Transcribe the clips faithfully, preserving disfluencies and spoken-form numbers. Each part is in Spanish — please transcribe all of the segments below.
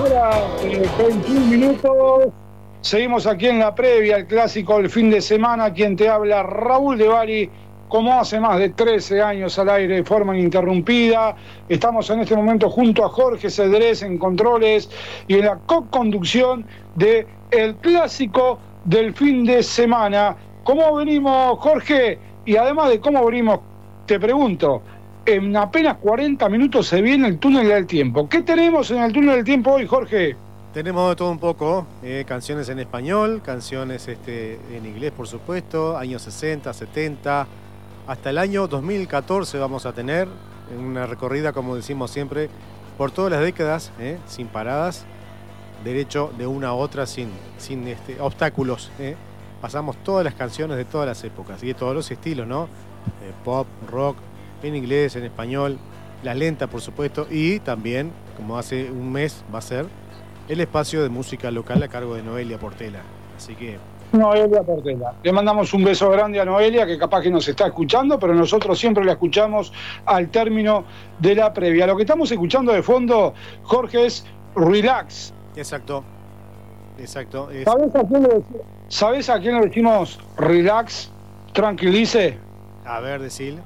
hora, eh, veintiún minutos. Seguimos aquí en la previa, el clásico del fin de semana. Quien te habla, Raúl de Bari, como hace más de trece años al aire de forma ininterrumpida. Estamos en este momento junto a Jorge Cedrés en controles y en la co-conducción de el clásico del fin de semana. ¿Cómo venimos, Jorge? Y además de cómo venimos, te pregunto, en apenas cuarenta minutos se viene el túnel del tiempo. ¿Qué tenemos en el túnel del tiempo hoy, Jorge? Tenemos de todo un poco, eh, canciones en español, canciones este, en inglés, por supuesto, años sesenta, setenta, hasta el año dos mil catorce vamos a tener una recorrida, como decimos siempre, por todas las décadas, eh, sin paradas, derecho de una a otra, sin, sin este, obstáculos. Eh. Pasamos todas las canciones de todas las épocas y de todos los estilos, ¿no? Eh, pop, rock, en inglés, en español, la lenta, por supuesto, y también, como hace un mes va a ser, el espacio de música local a cargo de Noelia Portela. Así que... Noelia Portela. Le mandamos un beso grande a Noelia, que capaz que nos está escuchando, pero nosotros siempre la escuchamos al término de la previa. Lo que estamos escuchando de fondo, Jorge, es Relax. Exacto. Exacto. Es... ¿Sabés a quién le decimos, ¿sabés a quién le decimos Relax? Tranquilice. A ver, decir.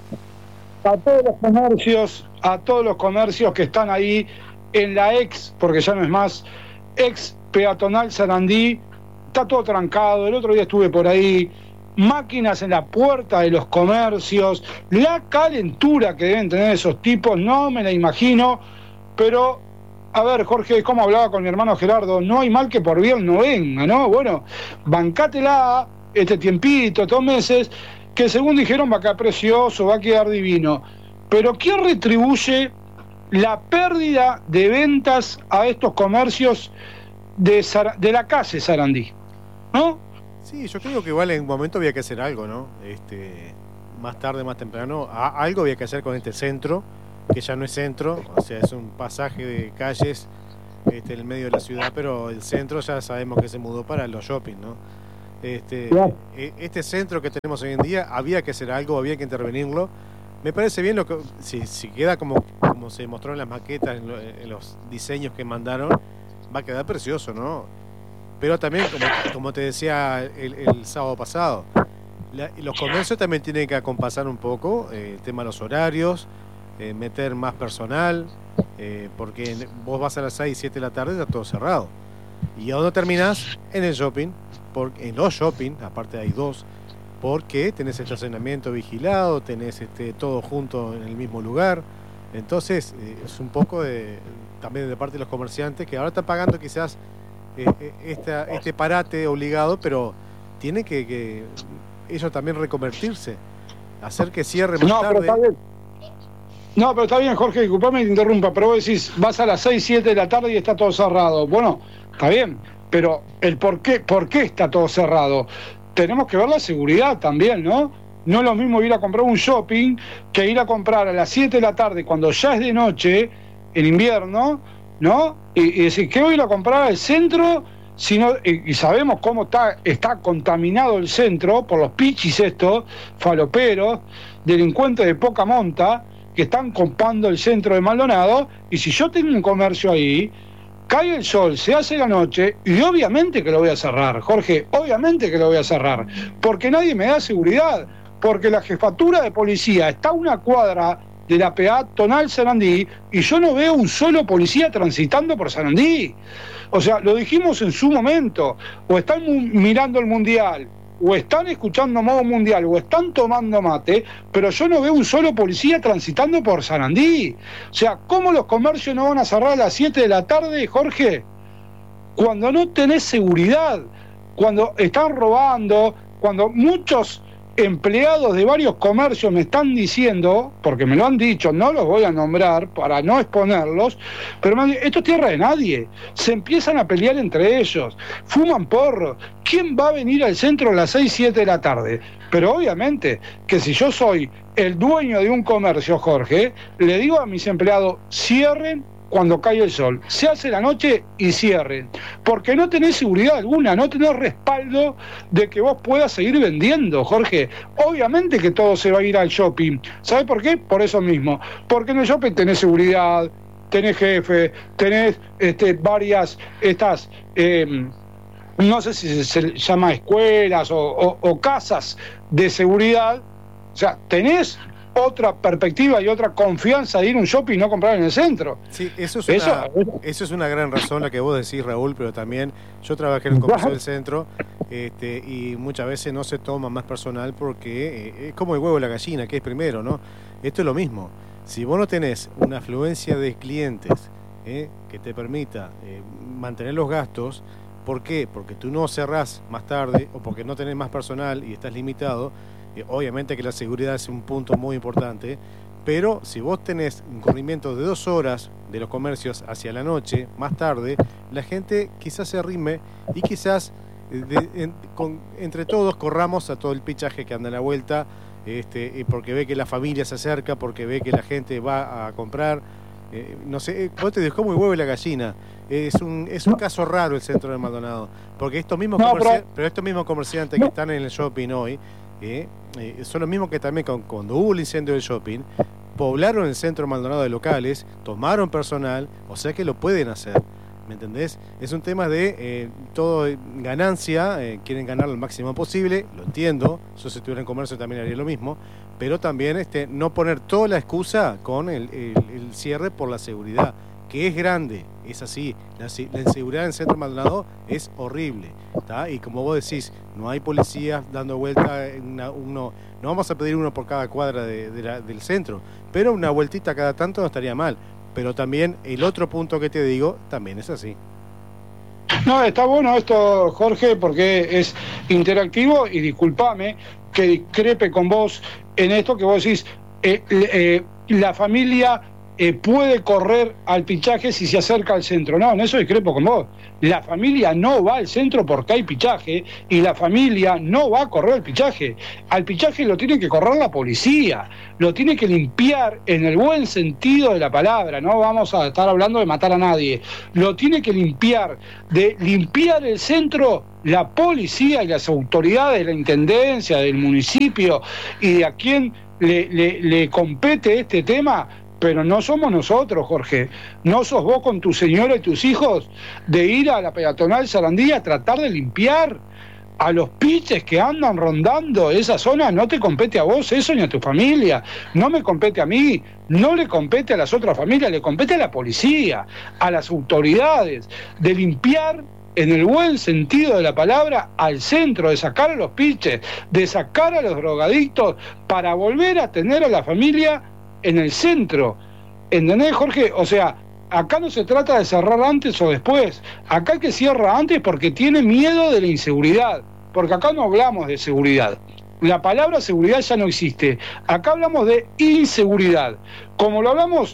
A todos los comercios, a todos los comercios que están ahí en la ex, porque ya no es más, ex peatonal Sarandí, está todo trancado. El otro día estuve por ahí, máquinas en la puerta de los comercios, la calentura que deben tener esos tipos, no me la imagino, pero, a ver, Jorge, como hablaba con mi hermano Gerardo, no hay mal que por bien no venga, ¿no? Bueno, bancátela este tiempito, estos meses, que según dijeron va a quedar precioso, va a quedar divino, pero ¿quién retribuye la pérdida de ventas a estos comercios de, Sar- de la calle Sarandí? ¿No? Sí, yo creo que igual en un momento había que hacer algo, ¿no? Este, más tarde, más temprano, a- algo había que hacer con este centro, que ya no es centro, o sea, es un pasaje de calles este, en el medio de la ciudad, pero el centro ya sabemos que se mudó para los shopping, ¿no? Este, Claro. este centro que tenemos hoy en día, había que hacer algo, había que intervenirlo. Me parece bien lo que si, si queda como, como se mostró en las maquetas, en, lo, en los diseños que mandaron, va a quedar precioso, ¿no? Pero también, como, como te decía el, el sábado pasado, la, los comercios también tienen que acompasar un poco eh, el tema de los horarios, eh, meter más personal, eh, porque vos vas a las seis, siete de la tarde y está todo cerrado. ¿Y a dónde terminás? En el shopping, porque en los shopping, aparte hay dos, porque tenés estacionamiento vigilado, tenés este, todo junto en el mismo lugar. Entonces, eh, es un poco de, también de parte de los comerciantes que ahora están pagando quizás eh, esta, este parate obligado, pero tienen que, que ellos también reconvertirse, hacer que cierre más No, tarde. pero está bien. No, pero está bien, Jorge, disculpame que te interrumpa, pero vos decís, vas a las seis, siete de la tarde y está todo cerrado. Bueno, está bien, pero el por qué, ¿por qué está todo cerrado? Tenemos que ver la seguridad también, ¿no? No es lo mismo ir a comprar un shopping que ir a comprar a las siete de la tarde cuando ya es de noche, en invierno, ¿no? Y, y decir, ¿qué voy a ir a comprar al centro? Si no, y, y sabemos cómo está, está contaminado el centro por los pichis estos, faloperos, delincuentes de poca monta, que están copando el centro de Maldonado, y si yo tengo un comercio ahí, cae el sol, se hace la noche, y obviamente que lo voy a cerrar, Jorge, obviamente que lo voy a cerrar, porque nadie me da seguridad, porque la jefatura de policía está a una cuadra de la peatonal Sarandí, y yo no veo un solo policía transitando por Sarandí. O sea, lo dijimos en su momento, o están mirando el Mundial, o están escuchando modo mundial, o están tomando mate, pero yo no veo un solo policía transitando por Sarandí. O sea, ¿cómo los comercios no van a cerrar a las siete de la tarde, Jorge? Cuando no tenés seguridad, cuando están robando, cuando muchos empleados de varios comercios me están diciendo, porque me lo han dicho, no los voy a nombrar para no exponerlos, pero me han dicho, esto es tierra de nadie, se empiezan a pelear entre ellos, fuman porros, ¿quién va a venir al centro a las seis, siete de la tarde? Pero obviamente que si yo soy el dueño de un comercio, Jorge, le digo a mis empleados, cierren cuando cae el sol, se hace la noche y cierren, porque no tenés seguridad alguna, no tenés respaldo de que vos puedas seguir vendiendo, Jorge. Obviamente que todo se va a ir al shopping. ¿Sabés por qué? Por eso mismo, porque en el shopping tenés seguridad, tenés jefe, tenés este, varias, estas, eh, no sé si se llama escuelas o, o, o casas de seguridad. O sea, tenés otra perspectiva y otra confianza de ir a un shopping y no comprar en el centro. Sí, eso es, eso, una, eso es una gran razón la que vos decís, Raúl, pero también yo trabajé en el comercio del centro este, y muchas veces no se toma más personal porque eh, es como el huevo y la gallina, que es primero, ¿no? Esto es lo mismo. Si vos no tenés una afluencia de clientes eh, que te permita eh, mantener los gastos, ¿por qué? Porque tú no cerrás más tarde o porque no tenés más personal y estás limitado. Eh, obviamente que la seguridad es un punto muy importante, pero si vos tenés un corrimiento de dos horas de los comercios hacia la noche, más tarde, la gente quizás se arrime y quizás eh, de, en, con, entre todos corramos a todo el pichaje que anda a la vuelta, este, porque ve que la familia se acerca, porque ve que la gente va a comprar. Eh, no sé, vos te dejó muy huevo y la gallina. Es un es un caso raro el centro de Maldonado, porque estos mismos no, comerciantes, pero... pero estos mismos comerciantes no. que están en el shopping hoy, eh, eh, son los mismos que también con, cuando hubo el incendio del shopping, poblaron el centro de Maldonado de locales, tomaron personal, o sea que lo pueden hacer. ¿Me entendés? Es un tema de eh, todo ganancia, eh, quieren ganar lo máximo posible, lo entiendo, yo si estuviera en comercio también haría lo mismo, pero también este, no poner toda la excusa con el, el, el cierre por la seguridad, que es grande, es así, la, la inseguridad en el centro de Maldonado es horrible, ¿tá? Y como vos decís, no hay policías dando vuelta, una, uno, no vamos a pedir uno por cada cuadra de, de la, del centro, pero una vueltita cada tanto no estaría mal. Pero también el otro punto que te digo, también es así. No, está bueno esto, Jorge, porque es interactivo y discúlpame que discrepe con vos en esto que vos decís, eh, eh, la familia eh, puede correr al pichaje si se acerca al centro. No, en eso discrepo con vos. La familia no va al centro porque hay pichaje y la familia no va a correr al pichaje. Al pichaje lo tiene que correr la policía, lo tiene que limpiar en el buen sentido de la palabra, no vamos a estar hablando de matar a nadie, lo tiene que limpiar, de limpiar el centro la policía y las autoridades de la intendencia, del municipio y de a quién le, le, le compete este tema. Pero no somos nosotros, Jorge. No sos vos con tu señora y tus hijos de ir a la peatonal Sarandí a tratar de limpiar a los piches que andan rondando esa zona. No te compete a vos eso ni a tu familia. No me compete a mí. No le compete a las otras familias. Le compete a la policía, a las autoridades, de limpiar en el buen sentido de la palabra al centro, de sacar a los piches, de sacar a los drogadictos para volver a tener a la familia en el centro. ¿Entendés, Jorge? O sea, acá no se trata de cerrar antes o después. Acá el que cierra antes porque tiene miedo de la inseguridad. Porque acá no hablamos de seguridad. La palabra seguridad ya no existe. Acá hablamos de inseguridad. Como lo hablamos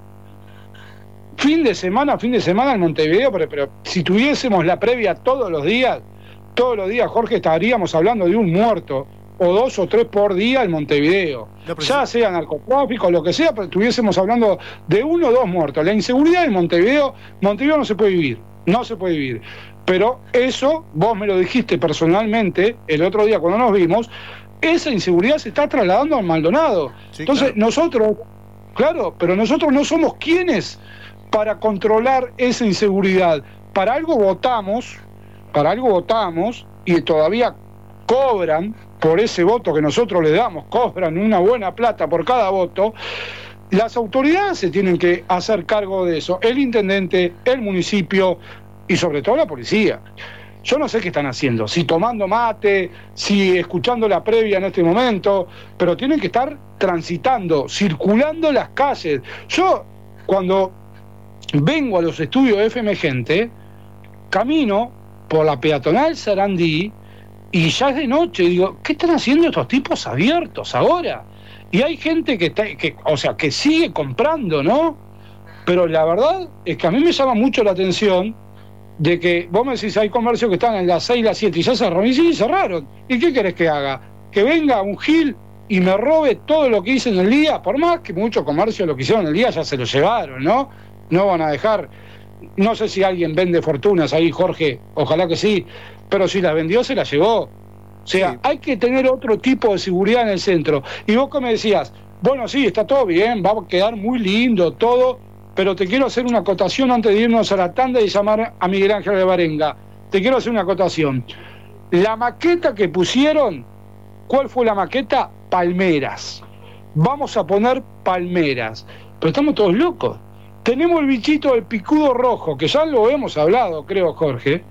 fin de semana, fin de semana en Montevideo, pero, pero si tuviésemos la previa todos los días, todos los días, Jorge, estaríamos hablando de un muerto o dos o tres por día en Montevideo, no, ya sea narcotráfico, lo que sea, pero estuviésemos hablando de uno o dos muertos. La inseguridad en Montevideo, Montevideo no se puede vivir, no se puede vivir. Pero eso, vos me lo dijiste personalmente el otro día cuando nos vimos, esa inseguridad se está trasladando al Maldonado. Sí, Entonces claro. nosotros, claro, pero nosotros no somos quienes para controlar esa inseguridad. Para algo votamos, para algo votamos y todavía cobran por ese voto que nosotros le damos, cobran una buena plata por cada voto. Las autoridades se tienen que hacer cargo de eso, el intendente, el municipio y sobre todo la policía. Yo no sé qué están haciendo, si tomando mate, si escuchando la previa en este momento, pero tienen que estar transitando, circulando las calles. Yo, cuando vengo a los estudios de F M Gente, camino por la peatonal Sarandí, y ya es de noche, digo, ¿qué están haciendo estos tipos abiertos ahora? Y hay gente que está, que, o sea, que sigue comprando, ¿no? Pero la verdad es que a mí me llama mucho la atención de que, vos me decís, hay comercios que están en las seis, las siete y ya cerraron, y sí, cerraron. ¿Y qué querés que haga? ¿Que venga un gil y me robe todo lo que hice en el día? Por más que muchos comercios lo que hicieron en el día ya se lo llevaron, ¿no? No van a dejar, no sé si alguien vende fortunas ahí, Jorge, ojalá que sí, pero si las vendió, se las llevó. O sea, sí. Hay que tener otro tipo de seguridad en el centro. Y vos que me decías, bueno, sí, está todo bien, va a quedar muy lindo todo, pero te quiero hacer una acotación antes de irnos a la tanda y llamar a Miguel Ángel de Barenga. Te quiero hacer una acotación. La maqueta que pusieron, ¿cuál fue la maqueta? Palmeras. Vamos a poner palmeras. Pero estamos todos locos. Tenemos el bichito del picudo rojo, que ya lo hemos hablado, creo, Jorge.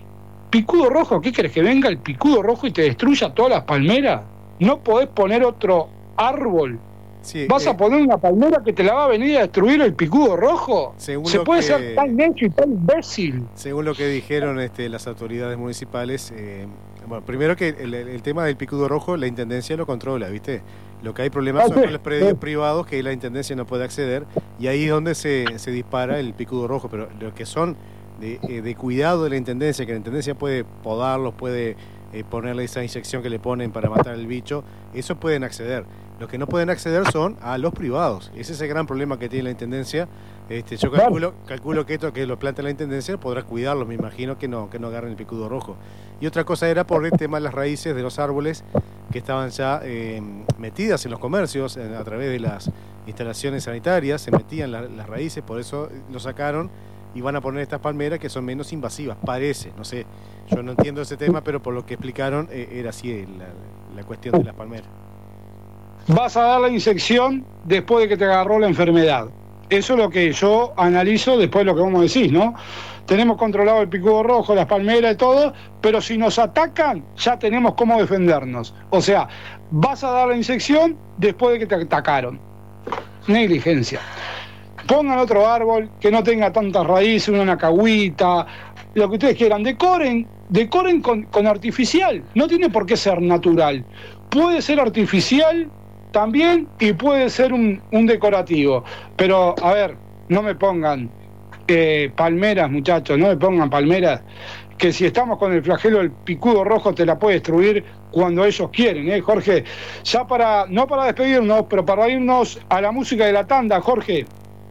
Picudo rojo, ¿qué querés? ¿Que venga el picudo rojo y te destruya todas las palmeras? ¿No podés poner otro árbol? Sí, ¿Vas eh, a poner una palmera que te la va a venir a destruir el picudo rojo? ¿Se puede que, ser tan necio y tan imbécil? Según lo que dijeron este, las autoridades municipales, eh, bueno, primero que el, el tema del picudo rojo, la Intendencia lo controla, ¿viste? Lo que hay problemas son con los predios privados que la Intendencia no puede acceder, y ahí es donde se, se dispara el picudo rojo, pero lo que son de, eh, de cuidado de la Intendencia, que la Intendencia puede podarlos, puede eh, ponerle esa inyección que le ponen para matar el bicho, eso pueden acceder. Los que no pueden acceder son a los privados. Ese es el gran problema que tiene la Intendencia. Este, yo calculo, calculo que esto que lo plantea la Intendencia podrá cuidarlos, me imagino que no, que no agarren el picudo rojo. Y otra cosa era por el tema de las raíces de los árboles que estaban ya eh, metidas en los comercios en, a través de las instalaciones sanitarias, se metían la, las raíces, por eso lo sacaron y van a poner estas palmeras que son menos invasivas, parece, no sé, yo no entiendo ese tema, pero por lo que explicaron eh, era así la, la cuestión de las palmeras. Vas a dar la inyección después de que te agarró la enfermedad. Eso es lo que yo analizo después de lo que vos decís, ¿no? Tenemos controlado el picudo rojo, las palmeras y todo, pero si nos atacan, ya tenemos cómo defendernos. O sea, vas a dar la inyección después de que te atacaron. Negligencia. Pongan otro árbol que no tenga tantas raíces, una nacahuita, lo que ustedes quieran. Decoren, decoren con, con artificial. No tiene por qué ser natural. Puede ser artificial también y puede ser un, un decorativo. Pero, a ver, no me pongan eh, palmeras, muchachos, no me pongan palmeras, que si estamos con el flagelo del picudo rojo te la puede destruir cuando ellos quieren, ¿eh, Jorge? Ya para, no para despedirnos, pero para irnos a la música de la tanda, Jorge.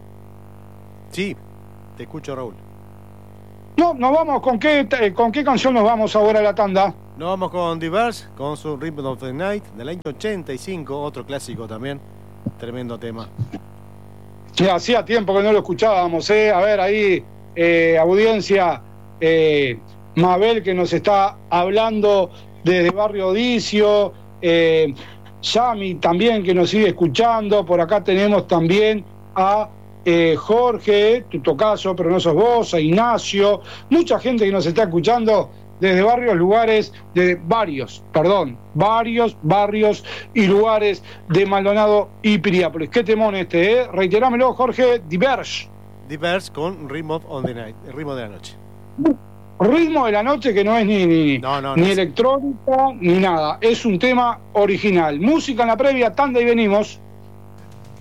Sí, te escucho, Raúl. No, nos vamos, ¿con qué, con qué canción nos vamos ahora a la tanda? Nos vamos con Diverse, con su Rhythm of the Night, del año ochenta y cinco, otro clásico también, tremendo tema. Sí, hacía tiempo que no lo escuchábamos, ¿eh? A ver, ahí, eh, audiencia, eh, Mabel que nos está hablando desde Barrio Odicio, eh, Yami también que nos sigue escuchando, por acá tenemos también a eh, Jorge, tu tocayo, pero no sos vos, a Ignacio, mucha gente que nos está escuchando desde varios lugares, de varios, perdón, varios barrios y lugares de Maldonado y Piriápolis. Qué temón este, ¿eh? Reiterámelo, Jorge, Diverse. Diverse con Rhythm of the Night, el ritmo de la noche. Ritmo de la noche que no es ni, ni, no, no, ni no electrónica ni nada, es un tema original. Música en la previa, tanda y venimos.